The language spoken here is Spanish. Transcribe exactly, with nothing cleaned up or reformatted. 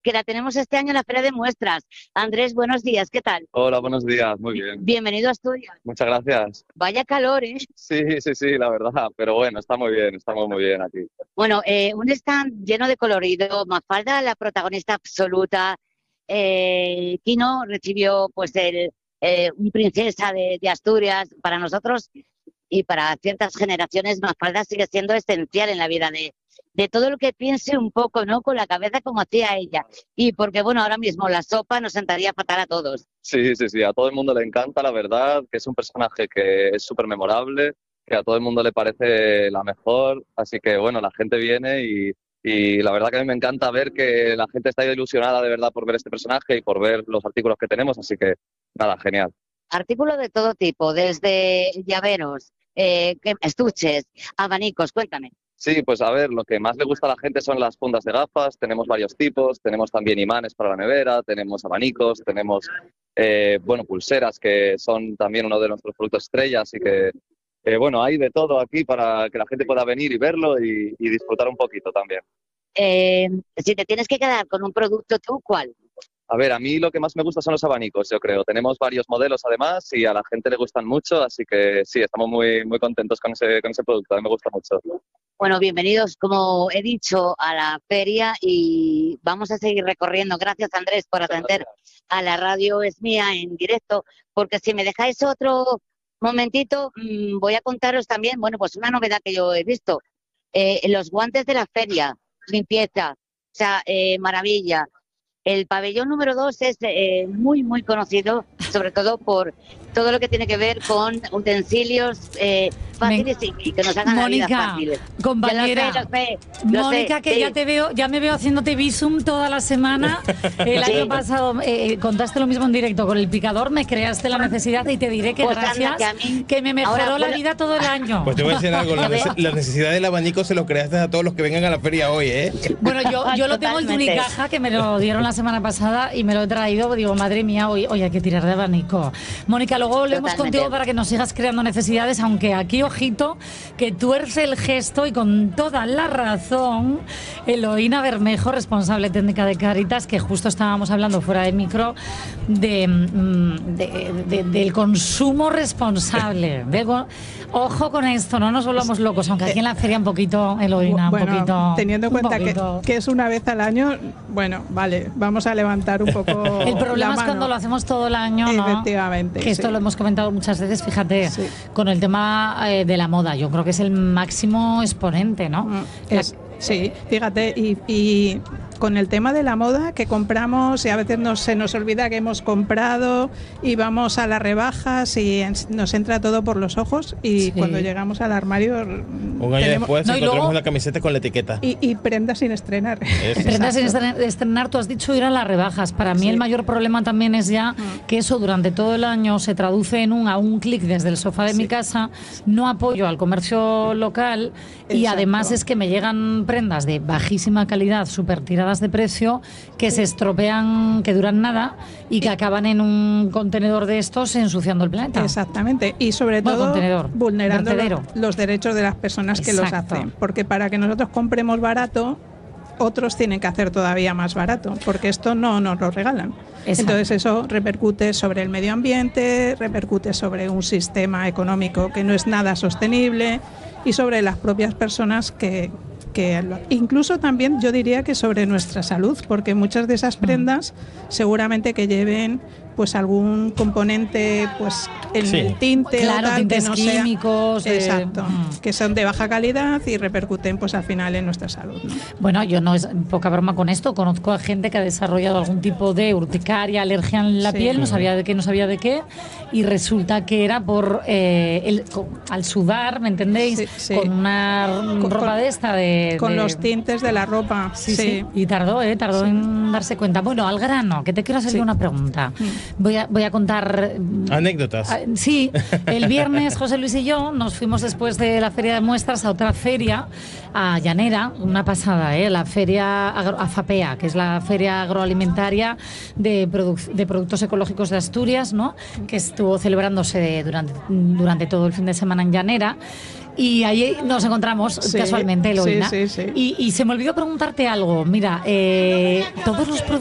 que la tenemos este año en la Feria de Muestras. Andrés, buenos días, ¿qué tal? Hola, buenos días, muy bien. Bienvenido a Asturias. Muchas gracias. Vaya calor, ¿eh? Sí, sí, sí, la verdad, pero bueno, está muy bien, estamos muy bien aquí. Bueno, eh, un stand lleno de colorido, Mafalda, la protagonista absoluta. Eh, Kino recibió pues el eh, un princesa de, de Asturias. Para nosotros y para ciertas generaciones, Mafalda sigue siendo esencial en la vida de, de todo lo que piense un poco, ¿no? Con la cabeza como hacía ella. Y porque, bueno, ahora mismo la sopa nos sentaría fatal a todos. Sí, sí, sí, a todo el mundo le encanta, la verdad, que es un personaje que es súper memorable, que a todo el mundo le parece la mejor, así que bueno, la gente viene y, y la verdad que a mí me encanta ver que la gente está ilusionada de verdad por ver este personaje y por ver los artículos que tenemos, así que nada, genial. Artículos de todo tipo, desde llaveros, eh, que- estuches, abanicos, cuéntame. Sí, pues a ver, lo que más le gusta a la gente son las fundas de gafas, tenemos varios tipos, tenemos también imanes para la nevera, tenemos abanicos, tenemos, eh, bueno, pulseras que son también uno de nuestros productos estrella, así que, eh, bueno, hay de todo aquí para que la gente pueda venir y verlo y, y disfrutar un poquito también. Eh, si te tienes que quedar con un producto tú, ¿cuál? A ver, a mí lo que más me gusta son los abanicos, yo creo. Tenemos varios modelos además y a la gente le gustan mucho, así que sí, estamos muy, muy contentos con ese, con ese producto, a mí me gusta mucho. Bueno, bienvenidos, como he dicho, a la feria y vamos a seguir recorriendo. Gracias, Andrés, por atender a la radio Es Mía en directo, porque si me dejáis otro momentito, mmm, voy a contaros también, bueno, pues una novedad que yo he visto. Eh, los guantes de la feria, limpieza, o sea, eh, maravilla. El pabellón número dos es eh, muy, muy conocido, sobre todo por todo lo que tiene que ver con utensilios eh, fáciles y, y que nos hagan Mónica, la vida fácil. compañera, Ya lo sé, lo sé, lo Mónica, sé, que sí. ya te veo, ya me veo haciéndote visum toda la semana. El Sí. año pasado eh, contaste lo mismo en directo con el picador, me creaste la necesidad y te diré que Pues anda, gracias, que a mí- que me mejoró ahora, la bueno- vida todo el año. Pues te voy a decir algo, la, A ver. nece- la necesidad del abanico se lo creaste a todos los que vengan a la feria hoy, ¿eh? Bueno, yo, yo lo tengo en Totalmente. Unicaja, que me lo dieron la semana pasada y me lo he traído. Digo, madre mía, hoy, hoy hay que tirar de abanico. Mónica, luego volvemos Totalmente. contigo para que nos sigas creando necesidades, aunque aquí, ojito, que tuerce el gesto y con toda la razón, Eloína Bermejo, responsable técnica de Caritas, que justo estábamos hablando fuera de micro de, mm, de- de- del consumo responsable. Del go- Ojo con esto, no nos volvamos locos, aunque aquí en la feria un poquito, Eloína, un Bueno, poquito. teniendo en un cuenta que, poquito. que es una vez al año, bueno, vale, vamos a levantar un poco El problema la es mano. cuando lo hacemos todo el año, ¿no? Efectivamente, Que esto sí. lo hemos comentado muchas veces, fíjate, Sí. con el tema eh, de la moda. Yo creo que es el máximo exponente, ¿no? Mm, La- es- sí, fíjate, y, y con el tema de la moda que compramos y a veces nos, se nos olvida que hemos comprado y vamos a las rebajas y en- nos entra todo por los ojos y Sí. cuando llegamos al armario Un año tenemos- después No, y encontramos luego- una camiseta con la etiqueta. y, y prendas sin estrenar. Eso. Prendas sin estrenar, estrenar, tú has dicho ir a las rebajas. Para mí Sí. el mayor problema también es ya que eso durante todo el año se traduce en un a un clic desde el sofá de mi casa, no apoyo al comercio local y Exacto. además es que me llegan prendas de bajísima calidad, súper tiradas de precio, que se estropean, que duran nada y que acaban en un contenedor de estos ensuciando el planeta. Exactamente, y sobre Bueno, todo contenedor, vulnerando vertedero. lo- los derechos de las personas que los Exacto. hacen, porque para que nosotros compremos barato, otros tienen que hacer todavía más barato, porque esto no nos lo regalan. Exacto. Entonces eso repercute sobre el medio ambiente, repercute sobre un sistema económico que no es nada sostenible y sobre las propias personas que, que lo- incluso también yo diría que sobre nuestra salud, porque muchas de esas prendas seguramente que lleven pues algún componente pues en Sí. el tinte o Claro, tal, tintes que no sea- químicos, eh, exacto, mm. que son de baja calidad y repercuten pues al final en nuestra salud, ¿no? Bueno, yo no es poca broma con esto. Conozco a gente que ha desarrollado algún tipo de urticaria, alergia en la Sí. piel, no sabía de qué, no sabía de qué, y resulta que era por eh, el, co- al sudar, ¿me entendéis? Sí, sí. Con una Con- ropa con- de esta de Con de- los tintes de la ropa. Sí, sí, y tardó, ¿eh? Tardó en darse cuenta. Bueno, al grano, que te quiero hacer Sí. una pregunta. Voy a, voy a contar. mm, Anécdotas. Ah, Sí, el viernes José Luis y yo nos fuimos después de la feria de muestras a otra feria, a Llanera, una pasada, ¿eh? La feria agro- AFAPEA, que es la feria agroalimentaria de, produc- de productos ecológicos de Asturias, ¿no? Que estuvo celebrándose de- durante, durante todo el fin de semana en Llanera. Y ahí nos encontramos Sí, casualmente, Eloína. sí, sí, sí. Y, y se me olvidó preguntarte algo. Mira, eh, todos los